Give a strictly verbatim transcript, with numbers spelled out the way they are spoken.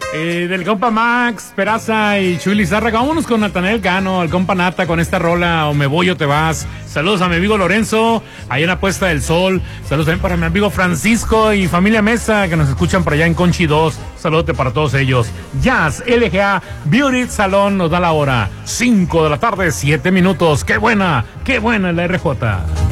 Eh, del compa Max, Peraza y Chuy Lizárraga. Vámonos con Natanael Cano, el compa Nata, con esta rola, o me voy o te vas. Saludos a mi amigo Lorenzo, ahí en la Puesta del Sol. Saludos también para mi amigo Francisco y familia Mesa, que nos escuchan por allá en Conchi dos. Saludos para todos ellos. Jazz, L G A, Beauty Salón nos da la hora. cinco de la tarde, siete minutos. ¡Qué buena! ¡Qué buena es la R J!